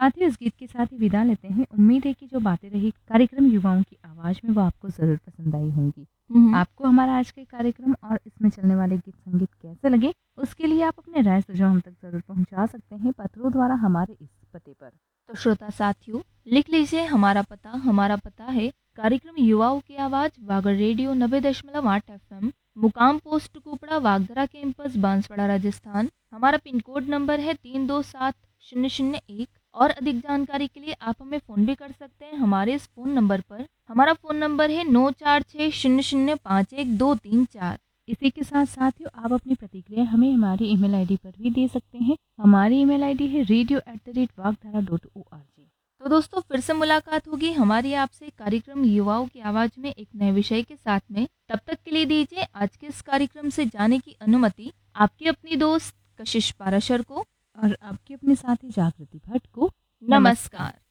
साथियों, इस गीत के साथ ही विदा लेते हैं। उम्मीद है कि जो बातें रही कार्यक्रम युवाओं की आवाज़ में वो आपको ज़रूर पसंद आई होंगी। हम्म। आपको हमारा आज के कार्यक्रम और इसमें चलने वाले गीत संगीत कैसे लगे, उसके लिए आप अपने राय सुझाव हम तक ज़रूर पहुंचा सकते हैं पत्रों द्वारा हमारे इस पते पर। तो श्रोता साथियों, लिख लीजिए हमारा पता है कार्यक्रम युवाओं की आवाज़, वागड़ रेडियो 90.8 FM, मुकाम पोस्ट कुपड़ा, वागधरा कैंपस, बांसवाड़ा, राजस्थान। हमारा पिन कोड नंबर है 327001। और अधिक जानकारी के लिए आप हमें फ़ोन भी कर सकते हैं हमारे इस फ़ोन नंबर पर। हमारा फ़ोन नंबर है 9460051234। इसी के साथ साथियों, आप अपनी प्रतिक्रिया हमें हमारी ईमेल आईडी पर भी दे सकते हैं। हमारी ईमेल आईडी है radio@wagdhara.org। तो दोस्तों, फिर से मुलाकात होगी हमारी आपसे कार्यक्रम युवाओं की आवाज़ में एक नए विषय के साथ में। तब तक के लिए दीजिए आज के इस कार्यक्रम से जाने की अनुमति आपकी अपनी दोस्त कशिश पाराशर को। और आपके अपने साथी जागृति भट्ट को नमस्कार।